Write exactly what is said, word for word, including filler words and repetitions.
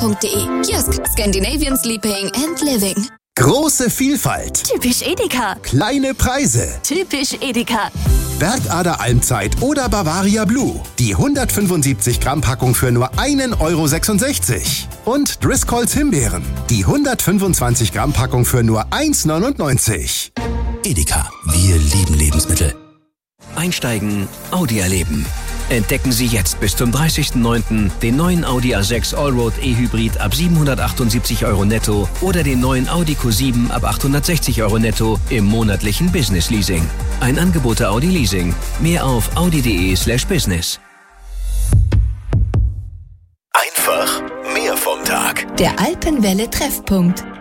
punkt de. Kiosk Scandinavian Sleeping and Living. Große Vielfalt. Typisch Edeka. Kleine Preise. Typisch Edeka. Bergader Almzeit oder Bavaria Blue. Die hundertfünfundsiebzig Gramm Packung für nur einen Euro sechsundsechzig. Und Driscolls Himbeeren. Die hundertfünfundzwanzig Gramm Packung für nur eins neunundneunzig. Edeka. Wir lieben Lebensmittel. Einsteigen, Audi erleben. Entdecken Sie jetzt bis zum dreißigsten neunten den neuen Audi A sechs Allroad E-Hybrid ab siebenhundertachtundsiebzig Euro netto oder den neuen Audi Q sieben ab achthundertsechzig Euro netto im monatlichen Business Leasing. Ein Angebot der Audi Leasing. Mehr auf audi.de slash business. Einfach mehr vom Tag. Der Alpenwelle Treffpunkt.